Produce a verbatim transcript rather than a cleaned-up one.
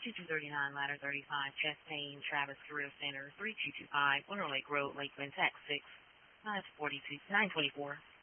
two two three nine, ladder thirty-five, Chastain, Travis Career Center, three two two five, Winter Lake Road, Lakeland, tax six, nine forty-two, nine twenty-four.